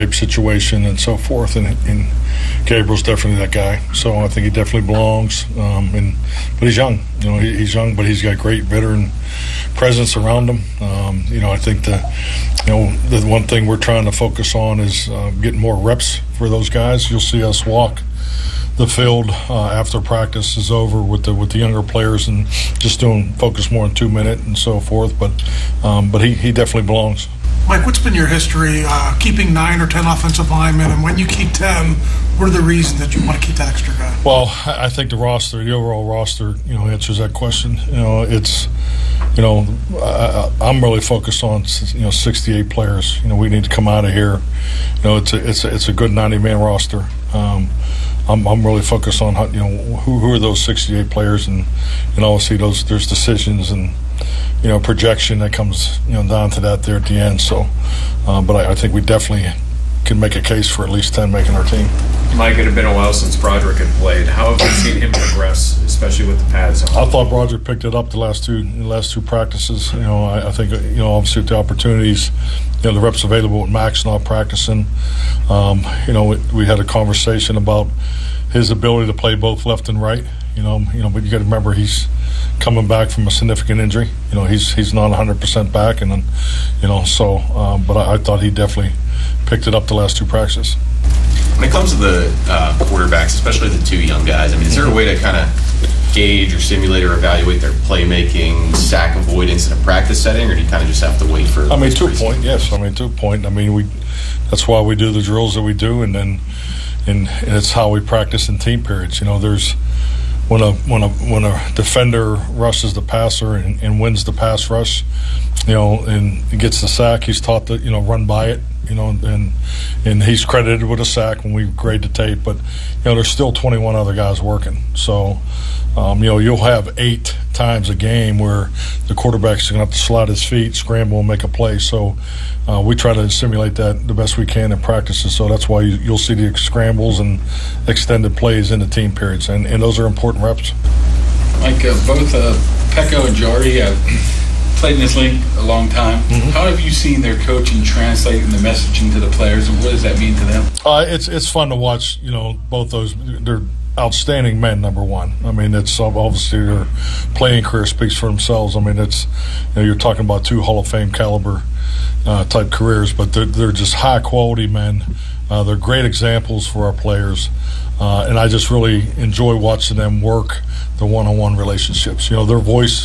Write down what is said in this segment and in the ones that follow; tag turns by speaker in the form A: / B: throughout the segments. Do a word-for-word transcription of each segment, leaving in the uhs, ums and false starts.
A: situation and so forth, and, and Gabriel's definitely that guy. So I think he definitely belongs. Um, and but he's young, you know, he, he's young, but he's got great veteran presence around him. Um, you know, I think the you know the one thing we're trying to focus on is uh, getting more reps for those guys. You'll see us walk the field uh, after practice is over with the with the younger players and just doing focus more on two minute and so forth. But um, but he, he definitely belongs.
B: Mike, what's been your history uh, keeping nine or ten offensive linemen, and when you keep ten, what are the reasons that you want to keep that extra guy?
A: Well, I think the roster, the overall roster, you know, answers that question. You know, it's, you know, I, I'm really focused on, you know, sixty-eight players. You know, we need to come out of here. You know, it's a it's a, it's a good ninety-man roster. Um, I'm I'm really focused on how, you know, who who are those sixty-eight players, and and obviously those there's decisions and, you know, projection that comes, you know, down to that there at the end. So, uh, but I, I think we definitely can make a case for at least ten making our team.
C: Mike, it had been a while since Broderick had played. How have you seen him progress, especially with the pads on?
A: I thought Broderick picked it up the last two the last two practices. You know, I, I think, you know, obviously with the opportunities, you know, the reps available with Max not practicing. Um, you know, we, we had a conversation about his ability to play both left and right. You know, you know, but you got to remember he's coming back from a significant injury. You know, he's he's not one hundred percent back, and then, you know, so. Um, but I, I thought he definitely picked it up the last two practices.
D: When it comes to the uh, quarterbacks, especially the two young guys, I mean, is there a way to kind of gauge or simulate or evaluate their playmaking, sack avoidance in a practice setting, or do you kind of just have to wait for?
A: I mean, two point, yes. I mean, two point. I mean, we. That's why we do the drills that we do, and then, and, and it's how we practice in team periods. You know, there's. When a when a when a defender rushes the passer and, and wins the pass rush, you know, and gets the sack, he's taught to, you know, run by it, you know, and and he's credited with a sack when we grade the tape. But, you know, there's still twenty-one other guys working. So, um, you know, you'll have eight times a game where the quarterback's going to have to slide his feet, scramble, and make a play. So uh, we try to simulate that the best we can in practices. So that's why you, you'll see the scrambles and extended plays in the team periods, and, and those are important reps.
E: Mike, uh, both uh, Peko and Jordy have played in this league a long time. Mm-hmm. How have you seen their coaching translate in the messaging to the players, and what does that mean to them?
A: Uh, it's it's fun to watch. You know, both those. They're outstanding men, number one. I mean, it's obviously their playing career speaks for themselves. I mean, it's, you know, you're talking about two Hall of Fame caliber uh, type careers, but they're, they're just high quality men. Uh, they're great examples for our players, uh, and I just really enjoy watching them work the one-on-one relationships. You know, their voice,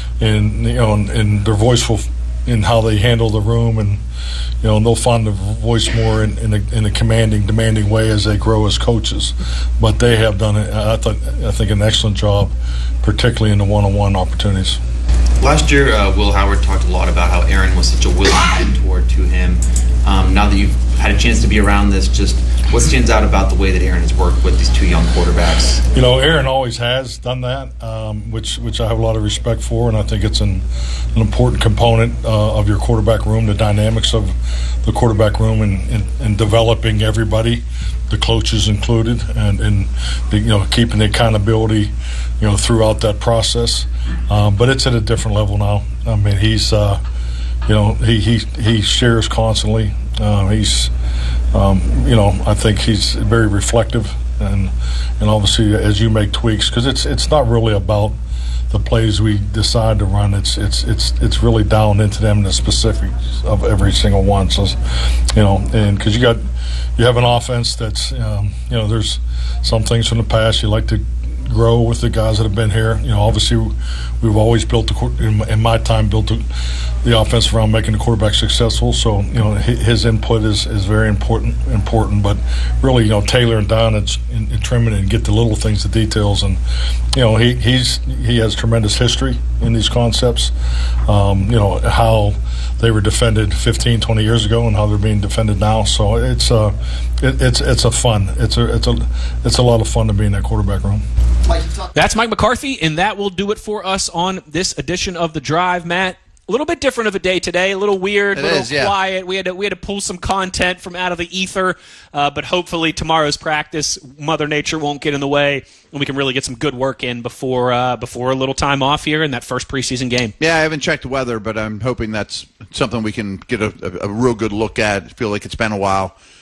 A: and you know, and, and their voice will, in how they handle the room, and you know, and they'll find the voice more in, in, a, in a commanding, demanding way as they grow as coaches. But they have done, I thought, I think, an excellent job, particularly in the one-on-one opportunities.
F: Last year, uh, Will Howard talked a lot about how Aaron was such a willing mentor to him. Um, now that you've had a chance to be around this, just what stands out about the way that Aaron has worked with these two young quarterbacks?
A: You know, Aaron always has done that, um, which which I have a lot of respect for, and I think it's an, an important component uh, of your quarterback room, the dynamics of the quarterback room, and, and, and developing everybody, the coaches included, and, and the, you know, keeping the accountability, you know, throughout that process. Um, but it's at a different level now. I mean, he's, uh, you know, he he he shares constantly. Uh, he's, um, you know, I think he's very reflective, and and obviously as you make tweaks, because it's it's not really about the plays we decide to run. It's it's it's it's really down into them, the specifics of every single one. So, you know, and because you got you have an offense that's, um, you know, there's some things from the past you like to grow with the guys that have been here. You know, obviously we've always built the, in my time, built the, the offense around making the quarterback successful. So, you know, his input is, is very important, important, but really, you know, tailoring down and, and, and trimming and get the little things, the details. And, you know, he, he's, he has tremendous history in these concepts. Um, you know, how they were defended fifteen, twenty years ago and how they're being defended now. So it's a, it, it's, it's a fun, it's a, it's a, it's a lot of fun to be in that quarterback room.
G: That's Mike McCarthy, and that will do it for us on this edition of The Drive. Matt, a little bit different of a day today, a little weird, a little
H: is, yeah.
G: quiet. We had to, we had to pull some content from out of the ether, uh, but hopefully tomorrow's practice, Mother Nature won't get in the way, and we can really get some good work in before uh, before a little time off here in that first preseason game.
H: Yeah, I haven't checked the weather, but I'm hoping that's something we can get a, a, a real good look at. I feel like it's been a while.